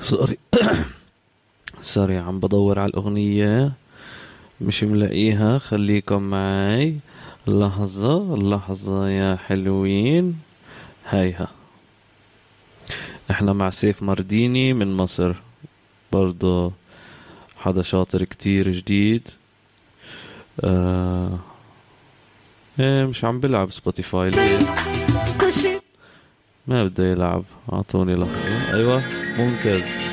سوري. سوري، عم بدور على الأغنية مش ملاقيها. خليكم معي لحظة لحظة يا حلوين. هيها. احنا مع سيف مرديني من مصر، برضو حدا شاطر كتير جديد. آه... ايه مش عم بلعب سبوتيفاي ليه؟ ما بده يلعب. اعطوني لحظة. ايوه ممتاز.